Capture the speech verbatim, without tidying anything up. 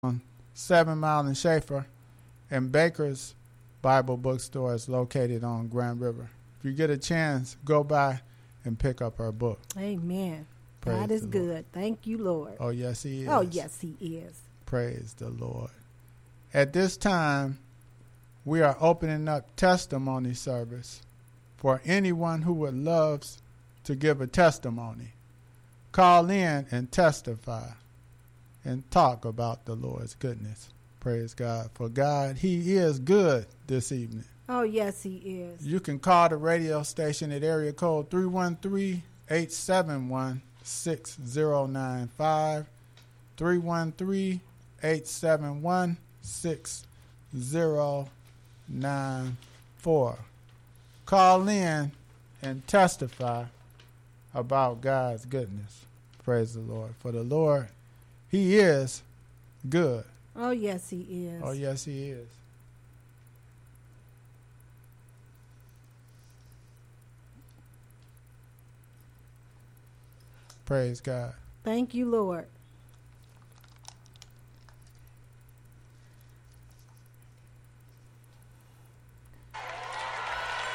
on Seven Mile and Schaefer, and Baker's Bible Bookstore is located on Grand River. If you get a chance, go by and pick up her book. Amen. Praise God is the good. Lord. Thank you, Lord. Oh, yes, he is. Oh, yes, he is. Praise the Lord. At this time, we are opening up testimony service for anyone who would love to give a testimony. Call in and testify and talk about the Lord's goodness. Praise God. For God, he is good this evening. Oh, yes, he is. You can call the radio station at area code three one three, eight seven one, six zero nine five, three one three, eight seven one, six zero nine four. Call in and testify about God's goodness. Praise the Lord. For the Lord, he is good. Oh, yes, he is. Oh, yes, he is. Praise God. Thank you, Lord.